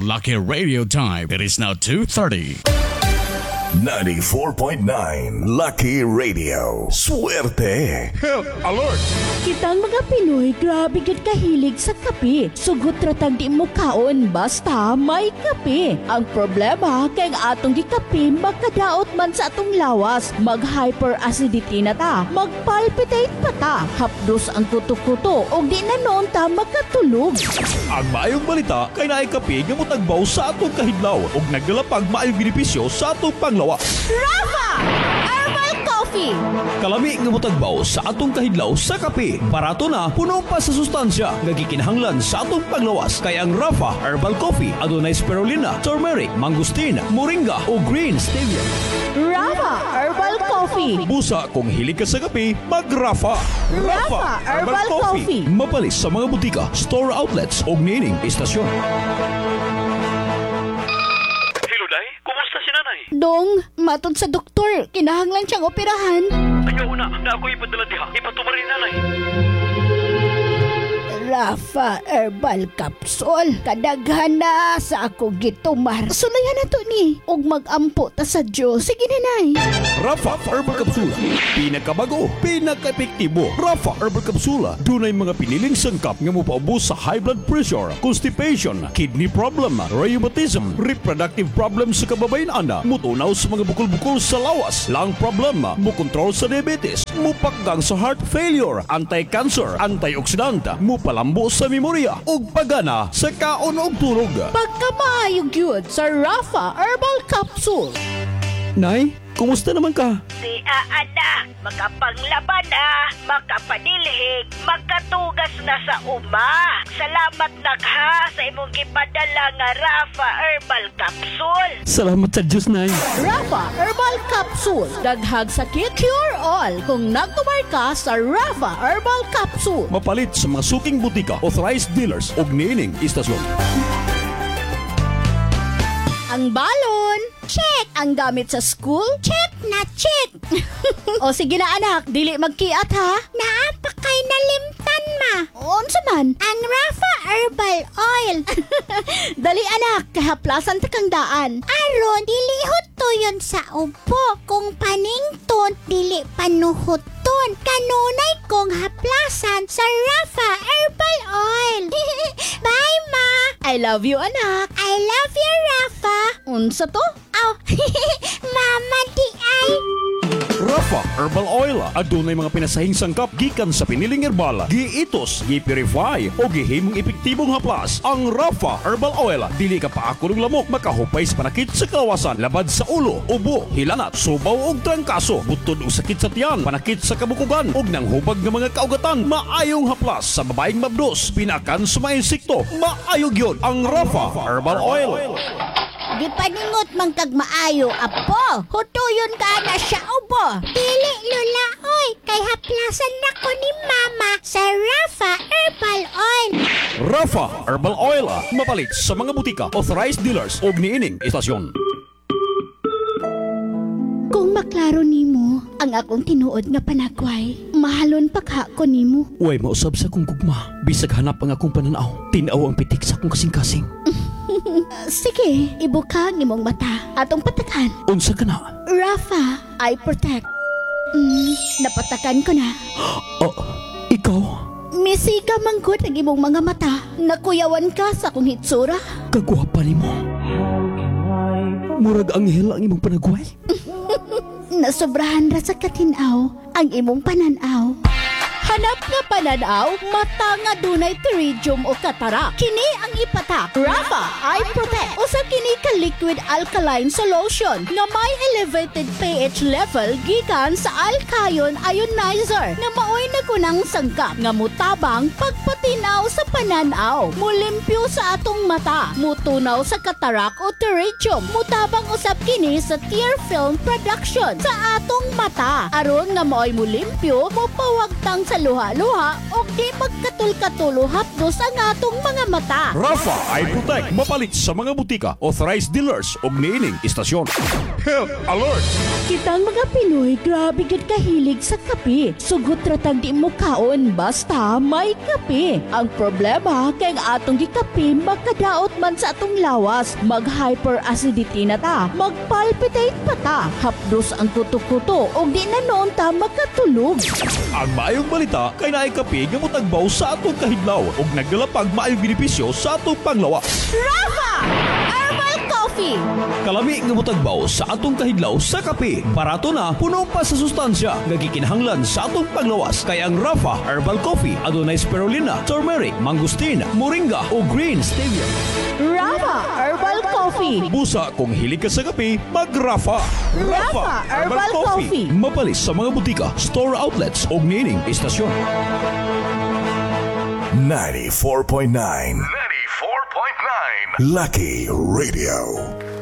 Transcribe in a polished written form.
Lucky Radio Time. It is now 2:30. 94.9 Lucky Radio. Swerte. Health Alert! Kitang mga Pinoy, grabe gid kahilig sa kape. Sugot ratang di mo kaon, basta may kape. Ang problema, kay ang atong gikape, makadaot man sa atong lawas. Mag-hyperacidity na ta, mag-palpitate pa ta, hapdos ang kuto-kuto, o di na noon ta makatulog. Ang maayong balita kay naay kape nga motagbaw sa atong kahidlaw ug nagdalapag maayong benepisyo sa atong panglawas. Rafa! Herbal Coffee! Kalami nga motagbaw sa atong kahidlaw sa kape. Barato na, puno pa sa sustansya nga gikinahanglan sa atong panglawas. Kay ang Rafa Herbal Coffee adunay spirulina, turmeric, mangosteen, moringa o green stevia. Rafa Herbal Coffee! Busa kung hilig ka sa kape, mag-Rafa. Rafa Herbal Coffee. Mapalis sa mga butika, store outlets o nining istasyon. Dong, matod sa doktor, kinahanglan siyang operahan. Ayaw na ako ipadala diha. Ipatumarin nanay. Rafa Herbal Capsule. Kadaghan na sa ako gitumar. Sulayan na to ni. Ug mag-ampo ta sa Diyos. Sige nanay. Rafa Herbal Capsula. Pinakabago, pinaka-epektibo. Rafa Herbal Capsula. Dunay mga piniling sangkap nga mopaubos sa high blood pressure, constipation, kidney problem, rheumatism, reproductive problems sa kababayan-ana, mutunaw sa mga bukol-bukol sa lawas, lung problem, mukontrol sa diabetes, mupakgang sa heart failure, anti-cancer, antioxidant, mupalambo sa memorya, ug pagana sa kaon ug tulog. Pagkamaayog yun sa Rafa Herbal Capsule. Nay, kumusta naman ka? Si anak, makapanglaban na, makapanilhig, makatugas na sa uma. Salamat ha sa imong gipadala nga Rafa Herbal Capsule. Salamat sa Diyos, Nay. Rafa Herbal Capsule. Daghag sakit, cure all. Kung nagtumar ka sa Rafa Herbal Capsule. Mapalit sa mga suking butika, authorized dealers ug nining istasyon. Ang balon, check. Ang gamit sa school, check na check. O sige na anak, dili magkiat ha. Naapakay na limtan ma. Unsa man? Ang Rafa Herbal Oil. Dali anak, kahaplasan ta kang daan. Aron, dili hutoyon sa upo. Kung panington, dili panuhuton. Kanunay kong haplasan sa Rafa Herbal Oil. Bye ma. I love you anak. I love you Rafa. Unsa to? Aw, mama di ay. Rafa Herbal Oil adunay mga pinasahing sangkap gikan sa piniling herbal, giitos, gi-purify o gihimong epektibong haplas. Ang Rafa Herbal Oil dili ka paako ng lamok, makahupay sa panakit sa kawasan, labad sa ulo, ubo, hilanat, subaw ug trangkaso, butod o sakit sa tiyan, panakit sa kabukugan ug nanghubag ng mga kaugatan. Maayong haplas sa babaeng mabdos, pinakan sa mga insekto. Maayog yun ang Rafa Herbal Oil. Di paningot man kag maayo, apo. Hutuyon ka na siya ubo. Dili lula, oy. Kay haplasan na ko ni mama sa Rafa Herbal Oil. Rafa Herbal Oil, mapalit sa mga butika, authorized dealers ug niining istasyon. Kung maklaro nimo ang akong tinuod nga panagway, mahalon pagha ko nimo. Uy, mausab sa kong gugma. Bisag hanap ang akong pananaw. Tinaw ang pitik sa akong kasing-kasing. Sige, ibuka ang imong mata. Atong patakan. Unsa ka na? Rafa, I protect. Napatakan ko na. Oh, ikaw? Misiga manggod ang imong mga mata. Nakuyawan ka sa akong hitsura. Kagwapa ni mo. Murag anghel ang imong panagway. Nasobrahan ra sa katinaw ang imong pananaw. Hanap nga pananaw, mata nga dunay pterygium o katara. Kini ang ipatak. Rafa I Protect. Usa kini ka liquid alkaline solution nga may elevated pH level gikan sa alkayon ionizer nga maoy nagunang sangkap nga mutabang pagpatinaw sa pananaw. Mulimpyo sa atong mata, mutunaw sa katarak o pterygium. Mutabang usab kini sa tear film production sa atong mata. Aron nga maoy mulimpyo, mupawagtang sa magkaluha-luha o di magkatul-katulo hapdos ang atong mga mata. Rafa Eye Protect mapalit sa mga butika, authorized dealers ug niining istasyon. Health Alert! Kitang mga Pinoy, grabe gud kahilig sa kape. Sugot ratang di mo kaon basta may kape. Ang problema kay ang atong gikape magkadaot man sa atong lawas, mag-hyperacidity na ta, mag-palpitate pa ta, hapdos ang kuto-kuto o di na noon ta magkatulog. Ang maayong balita kay naay kape nga motagbaw sa atong kahidlaw ug nagdalapag maayong benepisyo sa atong panglawas. Rafa! Herbal Coffee! Kalami nga motagbaw sa atong kahidlaw sa kape. Barato na, puno pa sa sustansya nga gikinahanglan sa atong panglawas. Kay ang Rafa Herbal Coffee adunay spirulina, turmeric, mangosteen, moringa o green stevia. Rafa Herbal Coffee! Busa kung hilig ka sa kape, mag-Rafa. Rafa Herbal Coffee. Mapalis sa mga butika, store outlets o niining istasyon. 94.9 94.9 Lucky Radio.